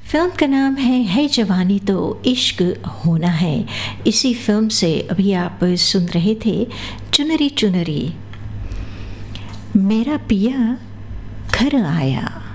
Film का नाम है जवानी तो इश्क होना है। इसी फिल्म से अभी आप सुन रहे थे चुनरी चुनरी, मेरा पिया घर आया।